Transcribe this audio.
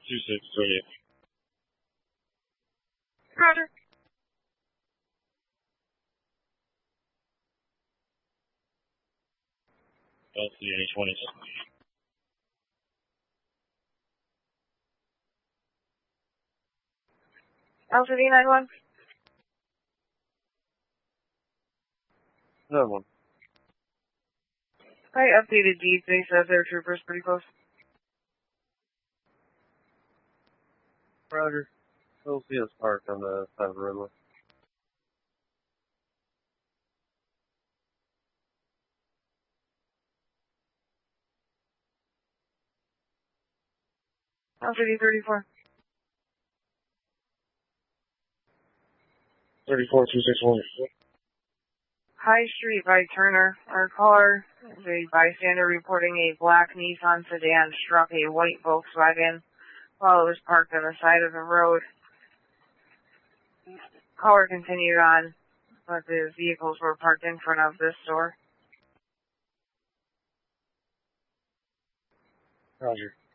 2628. Roger. Don't see any 20s. Alpha D91. Another one. I updated deeds. They said their troopers pretty close. Roger. They'll see us parked on the side of the roadway. Alpha D34. 34261. High Street by Turner. Our caller is a bystander reporting a black Nissan sedan struck a white Volkswagen while it was parked on the side of the road. Caller continued on, but the vehicles were parked in front of this store. Roger.